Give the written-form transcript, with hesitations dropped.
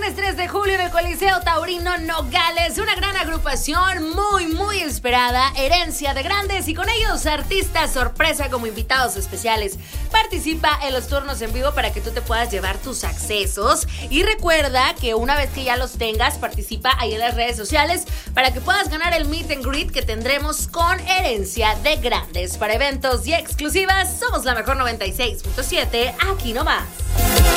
viernes 3 de julio en el Coliseo Taurino Nogales, una gran agrupación muy esperada, Herencia de Grandes, y con ellos artistas sorpresa como invitados especiales. Participa en los turnos en vivo para que tú te puedas llevar tus accesos, y recuerda que una vez que ya los tengas, participa ahí en las redes sociales para que puedas ganar el meet and greet que tendremos con Herencia de Grandes. Para eventos y exclusivas, somos la mejor 96.7, aquí nomás.